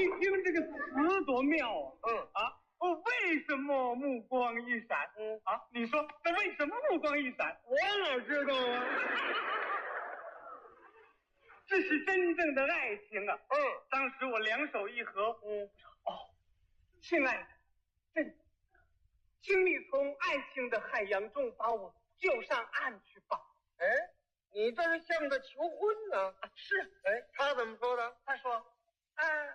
一听这个词多妙啊！为什么目光一闪？你说这为什么目光一闪？ 我哪知道啊？ 这是真正的爱情啊！当时我两手一合，亲爱的，请你从爱情的海洋中把我救上岸去吧。 哎，你这是向他求婚呢？ 是。 哎，他怎么说的？ 他说，